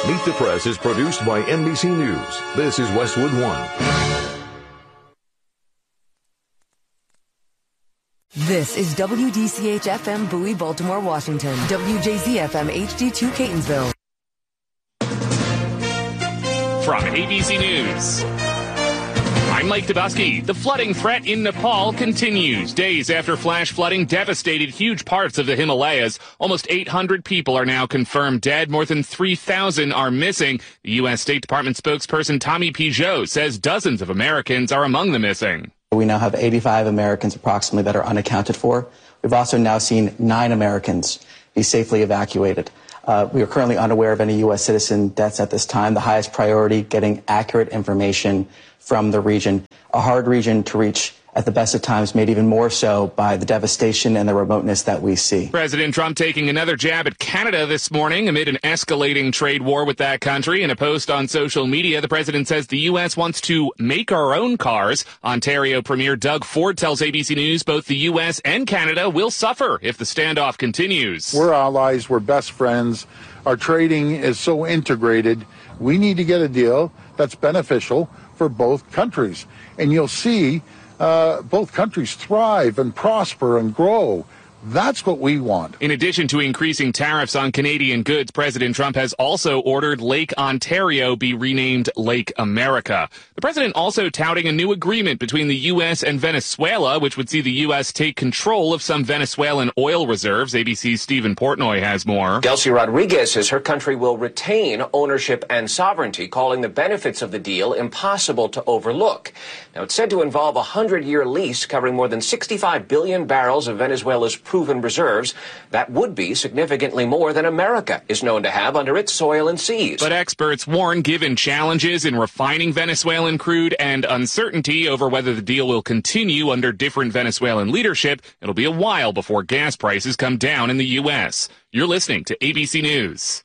Meet the Press is produced by NBC News. This is Westwood One. This is WDCH-FM Bowie, Baltimore, Washington. WJZ-FM HD2 Catonsville. From ABC News, I'm Mike Dabowski. The flooding threat in Nepal continues. Days after flash flooding devastated huge parts of the Himalayas, almost 800 people are now confirmed dead. More than 3,000 are missing. The U.S. State Department spokesperson Tommy Peugeot says dozens of Americans are among the missing. We now have 85 Americans approximately that are unaccounted for. We've also now seen 9 Americans be safely evacuated. We are currently unaware of any U.S. citizen deaths at this time. The highest priority, getting accurate information from the region. A hard region to reach at the best of times, made even more so by the devastation and the remoteness that we see. President Trump taking another jab at Canada this morning amid an escalating trade war with that country. In a post on social media, the president says the U.S. wants to make our own cars. Ontario Premier Doug Ford tells ABC News both the U.S. and Canada will suffer if the standoff continues. We're allies, we're best friends. Our trading is so integrated. We need to get a deal that's beneficial for both countries. And you'll see both countries thrive and prosper and grow. That's what we want. In addition to increasing tariffs on Canadian goods, President Trump has also ordered Lake Ontario be renamed Lake America. The president also touting a new agreement between the U.S. and Venezuela, which would see the U.S. take control of some Venezuelan oil reserves. ABC's Stephen Portnoy has more. Delcy Rodriguez says her country will retain ownership and sovereignty, calling the benefits of the deal impossible to overlook. Now, it's said to involve a 100-year lease covering more than 65 billion barrels of Venezuela's proven reserves. That would be significantly more than America is known to have under its soil and seas. But experts warn, given challenges in refining Venezuelan crude and uncertainty over whether the deal will continue under different Venezuelan leadership, it'll be a while before gas prices come down in the U.S. You're listening to ABC News.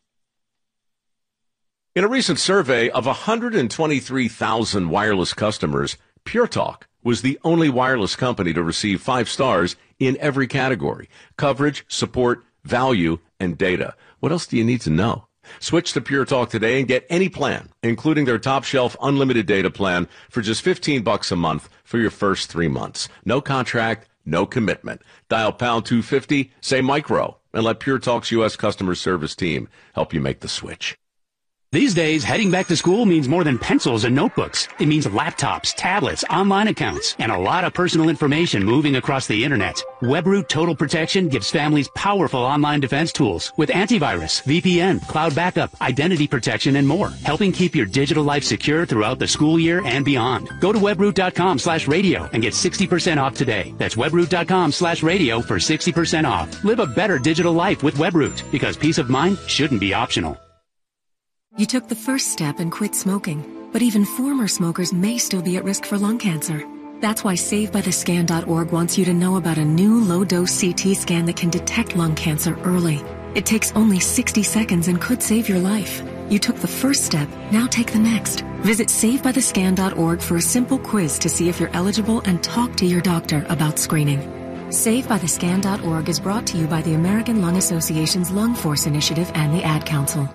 In a recent survey of 123,000 wireless customers, Pure Talk was the only wireless company to receive 5 stars in every category: coverage, support, value, and data. What else do you need to know? Switch to Pure Talk today and get any plan, including their top shelf unlimited data plan, for just $15 a month for your first 3 months. No contract, no commitment. Dial pound 250, say micro, and let Pure Talk's U.S. customer service team help you make the switch. These days, heading back to school means more than pencils and notebooks. It means laptops, tablets, online accounts, and a lot of personal information moving across the internet. WebRoot Total Protection gives families powerful online defense tools with antivirus, VPN, cloud backup, identity protection, and more, helping keep your digital life secure throughout the school year and beyond. Go to webroot.com/radio and get 60% off today. That's webroot.com/radio for 60% off. Live a better digital life with WebRoot, because peace of mind shouldn't be optional. You took the first step and quit smoking, but even former smokers may still be at risk for lung cancer. That's why SaveByTheScan.org wants you to know about a new low-dose CT scan that can detect lung cancer early. It takes only 60 seconds and could save your life. You took the first step, now take the next. Visit SaveByTheScan.org for a simple quiz to see if you're eligible and talk to your doctor about screening. SaveByTheScan.org is brought to you by the American Lung Association's Lung Force Initiative and the Ad Council.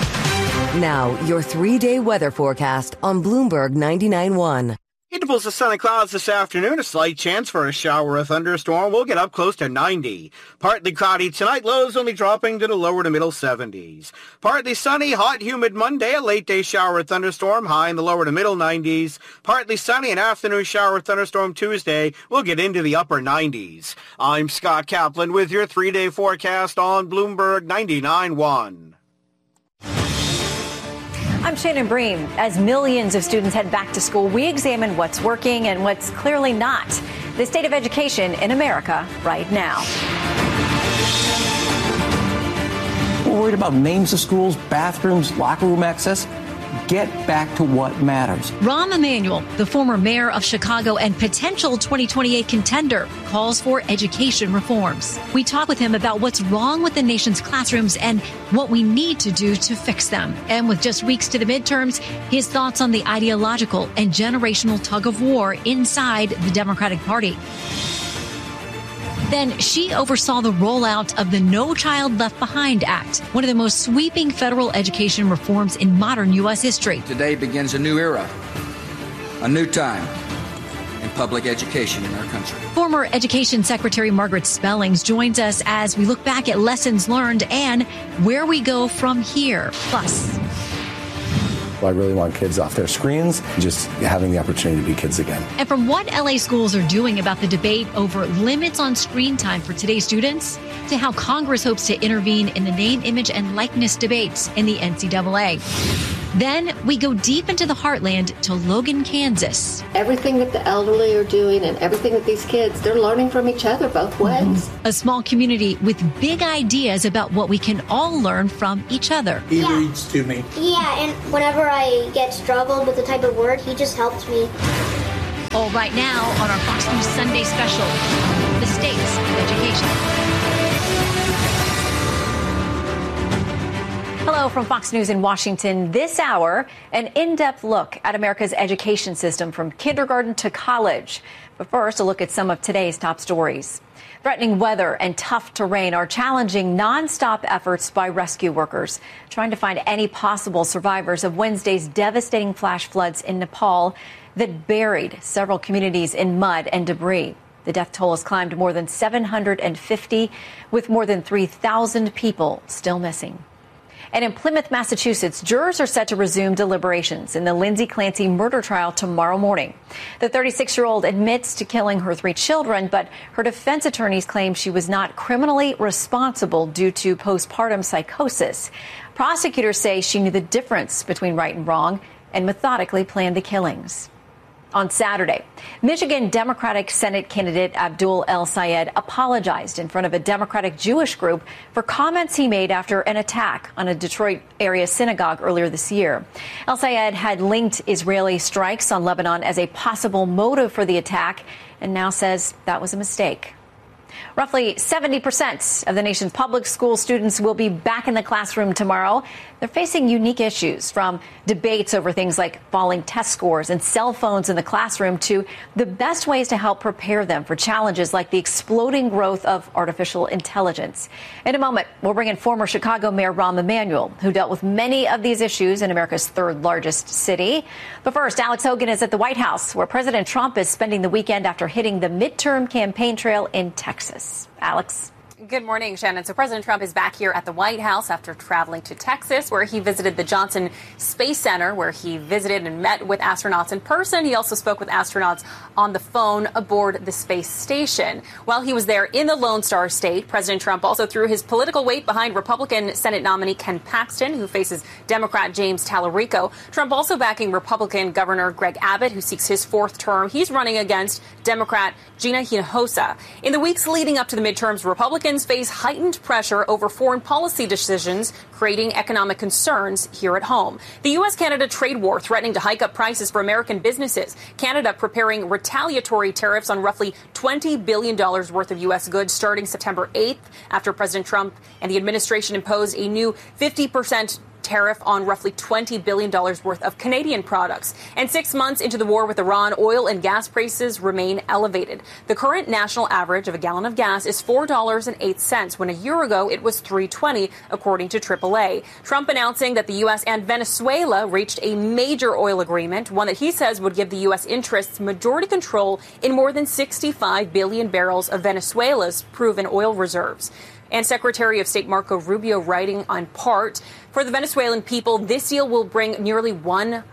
Now, your 3-day weather forecast on Bloomberg 99.1. Intervals of sun and clouds this afternoon. A slight chance for a shower or thunderstorm. We'll get up close to 90. Partly cloudy tonight. Lows only dropping to the lower to middle 70s. Partly sunny, hot, humid Monday. A late day shower or thunderstorm. High in the lower to middle 90s. Partly sunny, an afternoon shower or thunderstorm Tuesday. We'll get into the upper 90s. I'm Scott Kaplan with your 3-day forecast on Bloomberg 99.1. I'm Shannon Bream. As millions of students head back to school, we examine what's working and what's clearly not. The state of education in America right now. We're worried about names of schools, bathrooms, locker room access. Get back to what matters. Rahm Emanuel, the former mayor of Chicago and potential 2028 contender, calls for education reforms. We talk with him about what's wrong with the nation's classrooms and what we need to do to fix them. And with just weeks to the midterms, his thoughts on the ideological and generational tug of war inside the Democratic Party. Then she oversaw the rollout of the No Child Left Behind Act, one of the most sweeping federal education reforms in modern U.S. history. Today begins a new era, a new time in public education in our country. Former Education Secretary Margaret Spellings joins us as we look back at lessons learned and where we go from here. Plus, I really want kids off their screens, just having the opportunity to be kids again. And from what LA schools are doing about the debate over limits on screen time for today's students, to how Congress hopes to intervene in the name, image, and likeness debates in the NCAA. Then we go deep into the heartland to Logan, Kansas. Everything that the elderly are doing and everything that these kids, they're learning from each other both ways. A small community with big ideas about what we can all learn from each other. He reads to me. Yeah, and whenever I get struggled with the type of word, he just helps me. All right now on our Fox News Sunday special, The States of Education. Hello from Fox News in Washington. This hour, an in-depth look at America's education system from kindergarten to college. But first, a look at some of today's top stories. Threatening weather and tough terrain are challenging nonstop efforts by rescue workers, trying to find any possible survivors of Wednesday's devastating flash floods in Nepal that buried several communities in mud and debris. The death toll has climbed more than 750, with more than 3,000 people still missing. And in Plymouth, Massachusetts, jurors are set to resume deliberations in the Lindsay Clancy murder trial tomorrow morning. The 36-year-old admits to killing her 3 children, but her defense attorneys claim she was not criminally responsible due to postpartum psychosis. Prosecutors say she knew the difference between right and wrong and methodically planned the killings. On Saturday, Michigan Democratic Senate candidate Abdul El-Sayed apologized in front of a Democratic Jewish group for comments he made after an attack on a Detroit area synagogue earlier this year. El-Sayed had linked Israeli strikes on Lebanon as a possible motive for the attack and now says that was a mistake. Roughly 70% of the nation's public school students will be back in the classroom tomorrow. They're facing unique issues, from debates over things like falling test scores and cell phones in the classroom to the best ways to help prepare them for challenges like the exploding growth of artificial intelligence. In a moment, we'll bring in former Chicago Mayor Rahm Emanuel, who dealt with many of these issues in America's third largest city. But first, Alex Hogan is at the White House, where President Trump is spending the weekend after hitting the midterm campaign trail in Texas. Alex. Good morning, Shannon. So President Trump is back here at the White House after traveling to Texas, where he visited the Johnson Space Center, where he visited and met with astronauts in person. He also spoke with astronauts on the phone aboard the space station. While he was there in the Lone Star State, President Trump also threw his political weight behind Republican Senate nominee Ken Paxton, who faces Democrat James Tallarico. Trump also backing Republican Governor Greg Abbott, who seeks his 4th term. He's running against Democrat Gina Hinojosa. In the weeks leading up to the midterms, Republicans face heightened pressure over foreign policy decisions, creating economic concerns here at home. The U.S.-Canada trade war threatening to hike up prices for American businesses. Canada preparing retaliatory tariffs on roughly $20 billion worth of U.S. goods starting September 8th, after President Trump and the administration imposed a new 50% tariff on roughly $20 billion worth of Canadian products. And 6 months into the war with Iran, oil and gas prices remain elevated. The current national average of a gallon of gas is $4.08, when a year ago it was $3.20, according to AAA. Trump announcing that the U.S. and Venezuela reached a major oil agreement, one that he says would give the U.S. interests majority control in more than 65 billion barrels of Venezuela's proven oil reserves. And Secretary of State Marco Rubio writing on part, for the Venezuelan people, this deal will bring nearly $100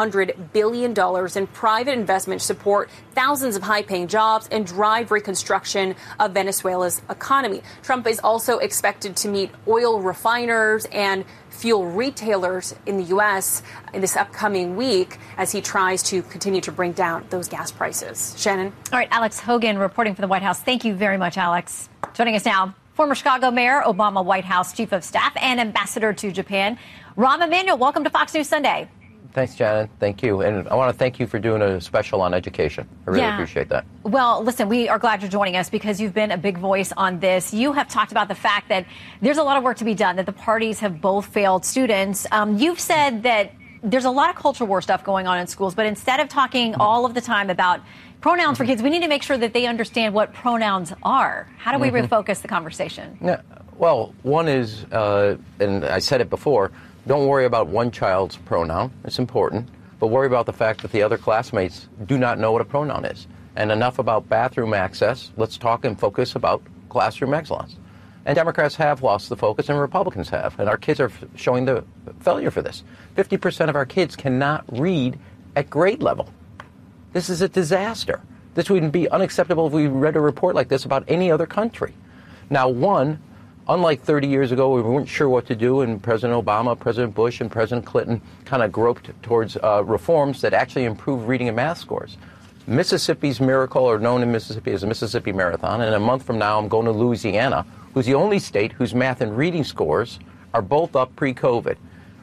billion in private investment to support thousands of high-paying jobs and drive reconstruction of Venezuela's economy. Trump is also expected to meet oil refiners and fuel retailers in the U.S. in this upcoming week as he tries to continue to bring down those gas prices. Shannon? All right, Alex Hogan reporting for the White House. Thank you very much, Alex. Joining us now, former Chicago Mayor, Obama White House Chief of Staff, and Ambassador to Japan, Rahm Emanuel. Welcome to Fox News Sunday. Thanks, Shannon. Thank you. And I want to thank you for doing a special on education. I really appreciate that. Well, listen, we are glad you're joining us because you've been a big voice on this. You have talked about the fact that there's a lot of work to be done, that the parties have both failed students. You've said that there's a lot of culture war stuff going on in schools, but instead of talking all of the time about pronouns for kids, we need to make sure that they understand what pronouns are. How do we refocus the conversation? Yeah, well, one is, and I said it before, don't worry about one child's pronoun. It's important. But worry about the fact that the other classmates do not know what a pronoun is. And enough about bathroom access. Let's talk and focus about classroom excellence. And Democrats have lost the focus, and Republicans have. And our kids are showing the failure for this. 50% of our kids cannot read at grade level. This is a disaster. This would be unacceptable if we read a report like this about any other country. Now, unlike 30 years ago, we weren't sure what to do, and President Obama, President Bush, and President Clinton kind of groped towards reforms that actually improve reading and math scores. Mississippi's miracle, or known in Mississippi as the Mississippi Marathon, and a month from now I'm going to Louisiana, who's the only state whose math and reading scores are both up pre-COVID.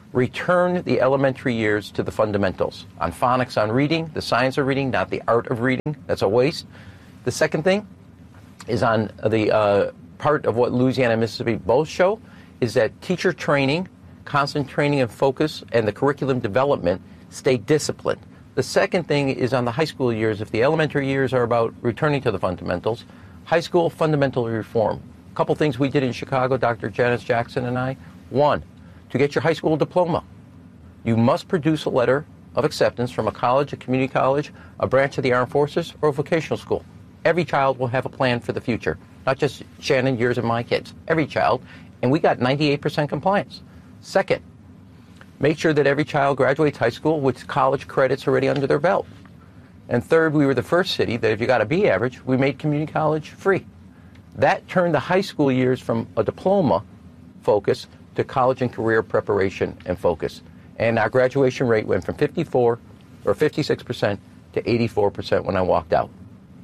Return the elementary years to the fundamentals. On phonics, on reading, the science of reading, not the art of reading. That's a waste. The second thing is on the part of what Louisiana and Mississippi both show is that teacher training, constant training and focus, and the curriculum development stay disciplined. The second thing is on the high school years. If the elementary years are about returning to the fundamentals, high school fundamental reform. A couple things we did in Chicago, Dr. Janice Jackson and I. One, to get your high school diploma, you must produce a letter of acceptance from a college, a community college, a branch of the armed forces, or a vocational school. Every child will have a plan for the future, not just Shannon, yours, and my kids. Every child. And we got 98% compliance. Second, make sure that every child graduates high school with college credits already under their belt. And third, we were the first city that if you got a B average, we made community college free. That turned the high school years from a diploma focus to college and career preparation and focus. And our graduation rate went from 56% to 84% when I walked out.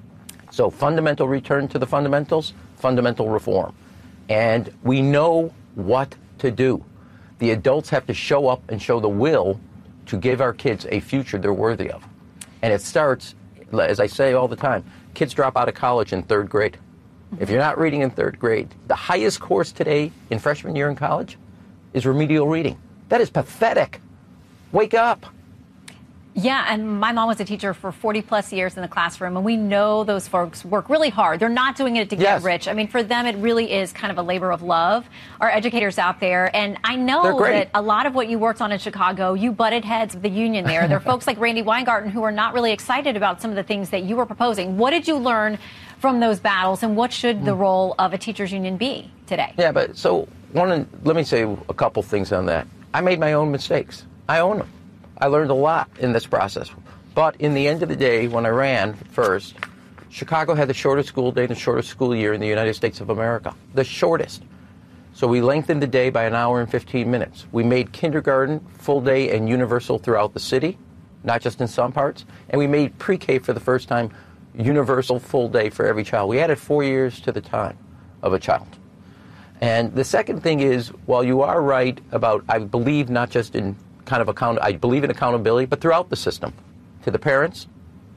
So fundamental return to the fundamentals, fundamental reform. And we know what to do. The adults have to show up and show the will to give our kids a future they're worthy of. And it starts, as I say all the time, kids drop out of college in third grade. If you're not reading in third grade, the highest course today in freshman year in college is remedial reading. That is pathetic. Wake up. Yeah, and my mom was a teacher for 40 plus years in the classroom, and we know those folks work really hard. They're not doing it to get rich. I mean, for them, it really is kind of a labor of love. Our educators out there, and I know that a lot of what you worked on in Chicago, you butted heads with the union there. There are folks like Randy Weingarten who are not really excited about some of the things that you were proposing. What did you learn from those battles, and what should the role of a teachers union be today? Yeah, but so let me say a couple things on that. I made my own mistakes. I own them. I learned a lot in this process. But in the end of the day, when I ran first, Chicago had the shortest school day and the shortest school year in the United States of America. The shortest. So we lengthened the day by an hour and 15 minutes. We made kindergarten full day and universal throughout the city, not just in some parts. And we made pre-K for the first time universal full day for every child. We added 4 years to the time of a child. And the second thing is, while you are right about, I believe not just in I believe in accountability, but throughout the system, to the parents,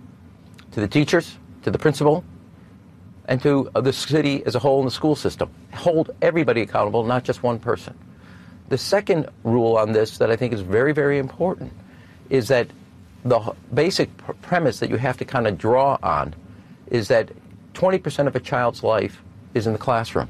to the teachers, to the principal, and to the city as a whole and the school system. Hold everybody accountable, not just one person. The second rule on this that I think is very, very important is that the basic premise that you have to kind of draw on is that 20% of a child's life is in the classroom.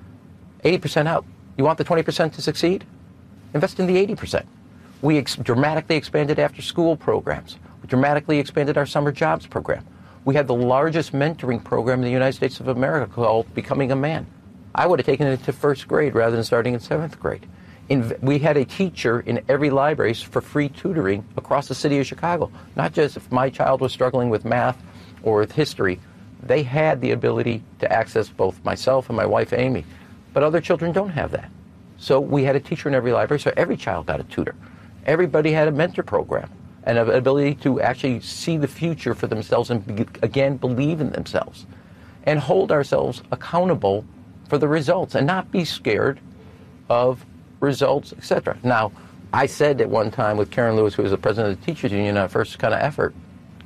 80% out. You want the 20% to succeed? Invest in the 80%. We dramatically expanded after-school programs. We dramatically expanded our summer jobs program. We had the largest mentoring program in the United States of America called Becoming a Man. I would have taken it to first grade rather than starting in seventh grade. We had a teacher in every library for free tutoring across the city of Chicago. Not just if my child was struggling with math or with history. They had the ability to access both myself and my wife, Amy. But other children don't have that. So we had a teacher in every library, so every child got a tutor. Everybody had a mentor program and an ability to actually see the future for themselves and, again, believe in themselves and hold ourselves accountable for the results and not be scared of results, etc. Now, I said at one time with Karen Lewis, who was the president of the Teachers Union, our first kind of effort,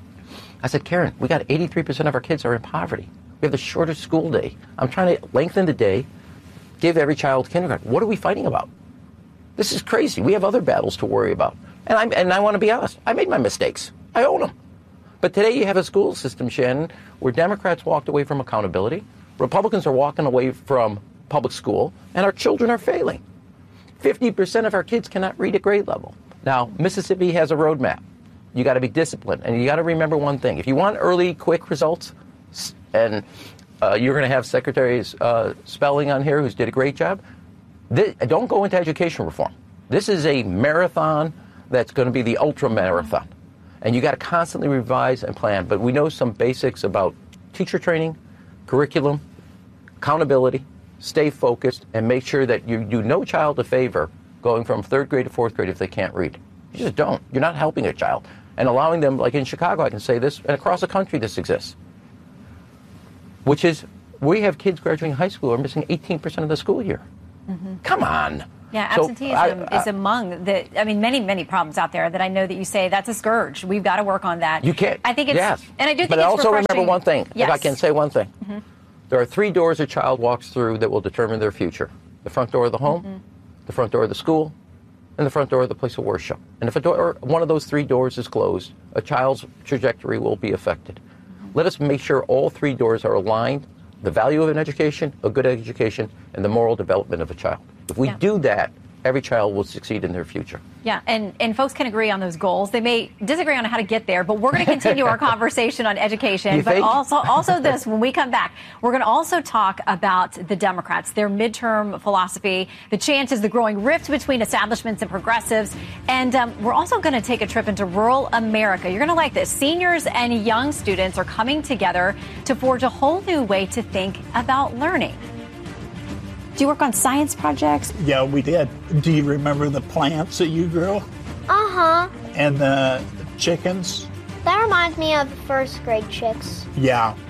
I said, Karen, we got 83% of our kids are in poverty. We have the shortest school day. I'm trying to lengthen the day, give every child kindergarten. What are we fighting about? This is crazy. We have other battles to worry about. And I want to be honest. I made my mistakes. I own them. But today you have a school system, Shannon, where Democrats walked away from accountability, Republicans are walking away from public school, and our children are failing. 50% of our kids cannot read at grade level. Now, Mississippi has a roadmap. You got to be disciplined, and you got to remember one thing. If you want early, quick results, and you're going to have Secretary Spelling on here, who's did a great job, don't go into education reform. This is a marathon that's going to be the ultra marathon. And you got to constantly revise and plan. But we know some basics about teacher training, curriculum, accountability, stay focused, and make sure that you do no child a favor going from 3rd grade to 4th grade if they can't read. You just don't. You're not helping a child. And allowing them, like in Chicago, I can say this, and across the country this exists, which is we have kids graduating high school who are missing 18% of the school year. Mm-hmm. Come on. Yeah, absenteeism is among many, many problems out there that I know that you say that's a scourge. We've got to work on that. You can't. I think it's, yes. And I do think but it's also refreshing. Remember one thing, yes. if I can say one thing. Mm-hmm. There are 3 doors a child walks through that will determine their future. The front door of the home, the front door of the school, and the front door of the place of worship. And if one of those 3 doors is closed, a child's trajectory will be affected. Let us make sure all 3 doors are aligned, the value of an education, a good education, and the moral development of a child. If we do that, every child will succeed in their future. Yeah, and folks can agree on those goals. They may disagree on how to get there, but we're going to continue our conversation on education. But also this, when we come back, we're going to also talk about the Democrats, their midterm philosophy, the chances, the growing rift between establishments and progressives. And we're also going to take a trip into rural America. You're going to like this. Seniors and young students are coming together to forge a whole new way to think about learning. Do you work on science projects? Yeah, we did. Do you remember the plants that you grew? Uh-huh. And the chickens? That reminds me of 1st grade chicks. Yeah,